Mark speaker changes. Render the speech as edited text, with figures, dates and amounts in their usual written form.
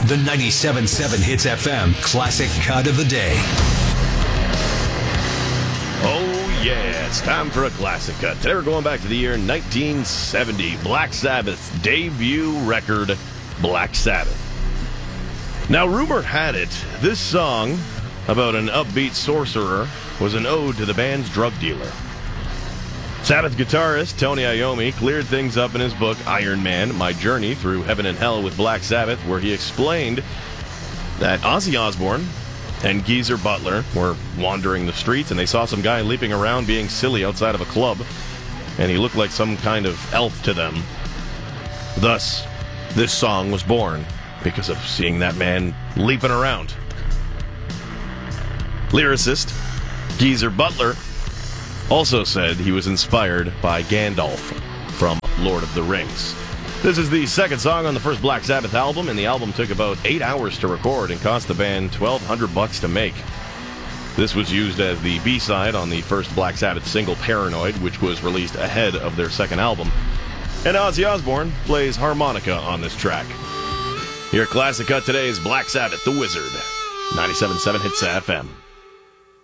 Speaker 1: The 97.7 Hits FM Classic Cut of the Day.
Speaker 2: Oh, yeah, it's time for a classic cut. Today we're going back to the year 1970. Black Sabbath's debut record, Black Sabbath. Now, rumor had it, this song about an upbeat sorcerer was an ode to the band's drug dealer. Sabbath guitarist Tony Iommi cleared things up in his book Iron Man, My Journey Through Heaven and Hell with Black Sabbath, where he explained that Ozzy Osbourne and Geezer Butler were wandering the streets and they saw some guy leaping around being silly outside of a club, and he looked like some kind of elf to them. Thus, this song was born because of seeing that man leaping around. Lyricist Geezer Butler also said he was inspired by Gandalf from Lord of the Rings. This is the second song on the first Black Sabbath album, and the album took about 8 hours to record and cost the band $1,200 to make. This was used as the B-side on the first Black Sabbath single, Paranoid, which was released ahead of their second album. And Ozzy Osbourne plays harmonica on this track. Your classic cut today is Black Sabbath, The Wizard. 97.7 Hits FM.